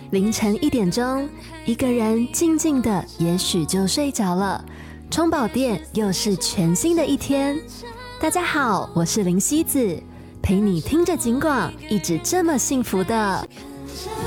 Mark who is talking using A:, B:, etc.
A: 凌晨1点钟，一个人静静的，也许就睡着了。充饱电，又是全新的一天。大家好，我是林希子，陪你听着警广，一直这么幸福的。